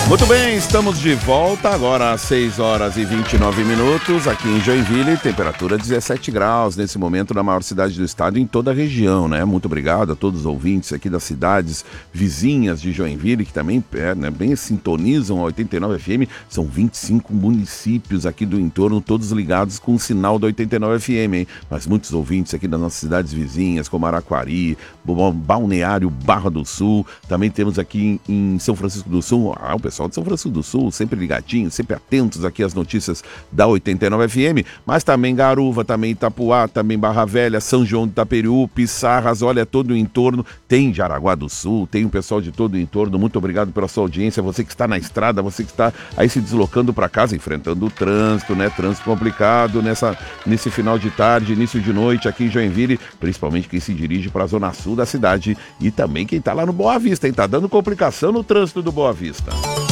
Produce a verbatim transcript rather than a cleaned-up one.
Muito bem, estamos de volta agora às seis horas e vinte e nove minutos aqui em Joinville, temperatura dezessete graus nesse momento na maior cidade do estado e em toda a região, né? Muito obrigado a todos os ouvintes aqui das cidades vizinhas de Joinville que também é, né, bem sintonizam a oitenta e nove F M. São vinte e cinco municípios aqui do entorno, todos ligados com o sinal da oitenta e nove F M, hein? Mas muitos ouvintes aqui das nossas cidades vizinhas, como Araquari, Balneário Barra do Sul, também temos aqui em, em São Francisco do Sul, ah, o pessoal de São Francisco do Sul, sempre ligadinhos, sempre atentos aqui às notícias da oitenta e nove F M, mas também Garuva, também Itapuá, também Barra Velha, São João do Itaperiú, Pissarras, olha todo o entorno, tem Jaraguá do Sul, tem o pessoal de todo o entorno. Muito obrigado pela sua audiência, você que está na estrada, você que está aí se deslocando para casa, enfrentando o trânsito, né, trânsito complicado nessa, nesse final de tarde, início de noite aqui em Joinville, principalmente quem se dirige para a zona sul da cidade e também quem está lá no Boa Vista, hein, tá dando complicação no trânsito do Boa Vista.